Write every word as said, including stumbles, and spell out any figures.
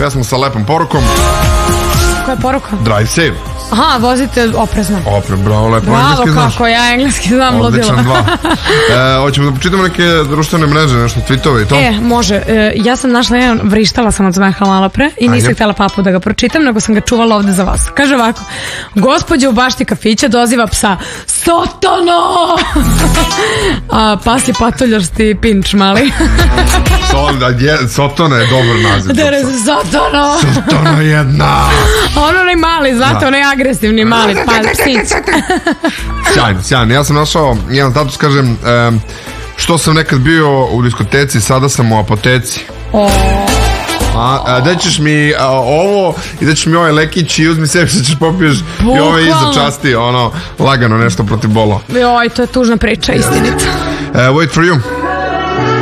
pesmu sa lepom porukom. Koja je poruka? Drive safe. Aha, vozite oprezno. Opre, bravo, lepo. Bravo, engleski znaš. kako, ja engleski znam ludilo. Odličan dva. E, hoćemo da počitamo neke društvene mreže, nešto tweetove i to? E, može. E, ja sam našla jedan, vrištala sam od smeha malo pre i nisam Ajde. htjela papu da ga pročitam, nego sam ga čuvala ovde za vas. Kaže ovako, gospođa u bašti kafića doziva psa Sotono! A pas je patoljarski pinč mali. Sotona je dobar naziv. There is Sotono! Sotona jedna! Ono onaj mali, znate, onaj agresivni mali pa, psić. Sjajno, sjajno. Ja sam našao jedan status, kažem, um, što sam nekad bio u diskoteci, sada sam u apoteci. O. A, a da ćeš mi a, ovo i da ćeš mi ovaj lekić i uzmi sebi što ćeš popiješ i ovo iza časti, ono, lagano nešto protiv bolo. Joj, to je tužna priča, istinita. Uh, wait for you.